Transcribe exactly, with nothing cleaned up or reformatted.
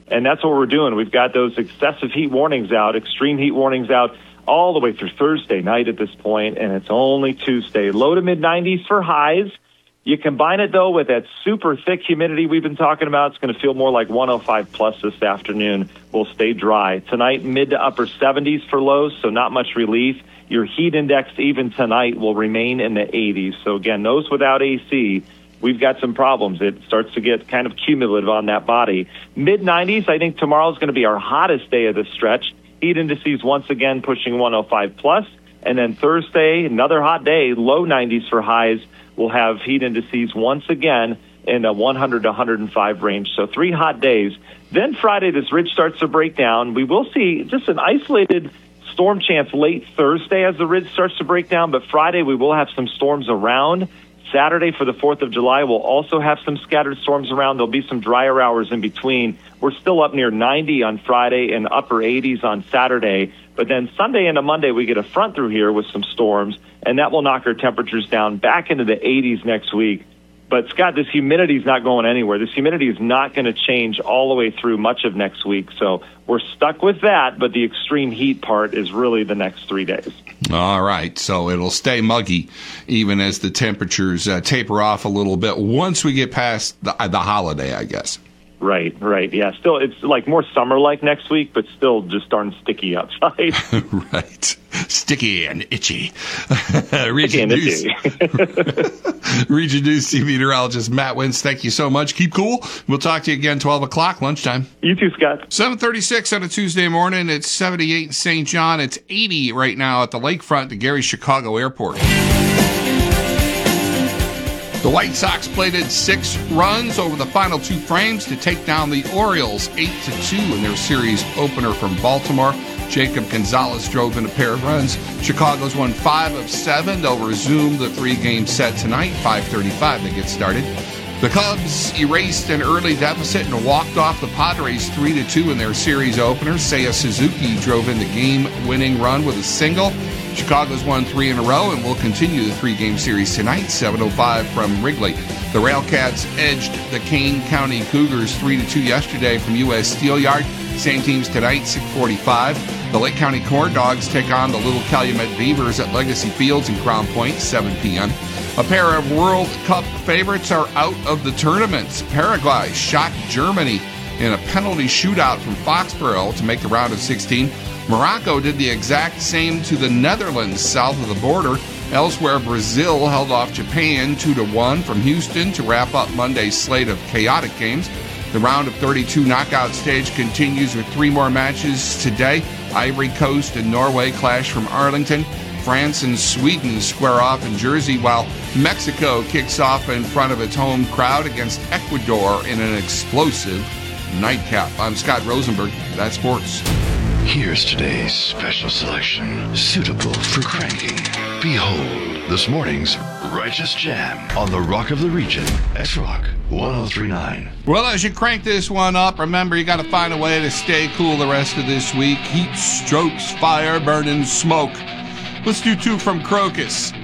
And that's what we're doing. We've got those excessive heat warnings out, extreme heat warnings out all the way through Thursday night at this point, and it's only Tuesday. Low to mid nineties for highs. You combine it, though, with that super thick humidity we've been talking about. It's going to feel more like one oh five plus this afternoon. We'll stay dry. Tonight, mid to upper seventies for lows, so not much relief. Your heat index even tonight will remain in the eighties. So, again, those without A C, we've got some problems. It starts to get kind of cumulative on that body. mid nineties, I think tomorrow is going to be our hottest day of this stretch. Heat indices once again pushing one oh five plus. And then Thursday, another hot day, low nineties for highs. We'll have heat indices once again in a one hundred to one hundred five range. So three hot days. Then Friday, this ridge starts to break down. We will see just an isolated storm chance late Thursday as the ridge starts to break down. But Friday, we will have some storms around. Saturday for the fourth of July, we'll also have some scattered storms around. There'll be some drier hours in between. We're still up near ninety on Friday and upper eighties on Saturday. But then Sunday into Monday, we get a front through here with some storms, and that will knock our temperatures down back into the eighties next week. But, Scott, this humidity is not going anywhere. This humidity is not going to change all the way through much of next week. So we're stuck with that, but the extreme heat part is really the next three days. All right, so it'll stay muggy even as the temperatures uh, taper off a little bit once we get past the, uh, the holiday, I guess. Right, right. Yeah, still, it's like more summer-like next week, but still just darn sticky outside. Right. Sticky and itchy. Sticky and itchy. Region News Team Meteorologist Matt Wentz, thank you so much. Keep cool. We'll talk to you again twelve o'clock, lunchtime. You too, Scott. seven thirty-six on a Tuesday morning. It's seventy-eight in Saint John. It's eighty right now at the lakefront at Gary Chicago Airport. The White Sox plated six runs over the final two frames to take down the Orioles eight to two in their series opener from Baltimore. Jacob Gonzalez drove in a pair of runs. Chicago's won five of seven. They'll resume the three-game set tonight, five thirty-five they get started. The Cubs erased an early deficit and walked off the Padres three to two in their series opener. Seiya Suzuki drove in the game-winning run with a single. Chicago's won three in a row and will continue the three-game series tonight, seven oh five from Wrigley. The Railcats edged the Kane County Cougars three to two yesterday from U S Steel Yard. Same teams tonight, six forty-five. The Lake County Corn Dogs take on the Little Calumet Beavers at Legacy Fields in Crown Point, seven p.m. A pair of World Cup favorites are out of the tournament. Paraguay shocked Germany in a penalty shootout from Foxborough to make the round of sixteen. Morocco did the exact same to the Netherlands south of the border. Elsewhere, Brazil held off Japan two to one from Houston to wrap up Monday's slate of chaotic games. The round of thirty-two knockout stage continues with three more matches today. Ivory Coast and Norway clash from Arlington. France and Sweden square off in Jersey, while Mexico kicks off in front of its home crowd against Ecuador in an explosive nightcap. I'm Scott Rosenberg. That's sports. Here's today's special selection, suitable for cranking. Behold, this morning's Righteous Jam on the Rock of the Region, X-Rock one oh three point nine. Well, as you crank this one up, remember you got to find a way to stay cool the rest of this week. Heat strokes, fire, burning smoke. Let's do two from Crocus.